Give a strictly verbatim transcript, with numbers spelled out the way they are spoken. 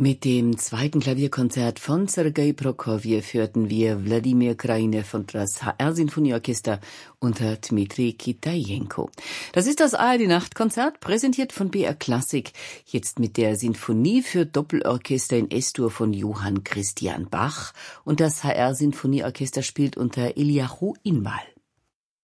Mit dem zweiten Klavierkonzert von Sergei Prokofjew hörten wir Wladimir Krajinew und das H R-Sinfonieorchester unter Dmitri Kitajenko. Das ist das A R D-Nachtkonzert, präsentiert von B R Klassik, jetzt mit der Sinfonie für Doppelorchester in S-Dur von Johann Christian Bach, und das H R-Sinfonieorchester spielt unter Eliahu Inbal.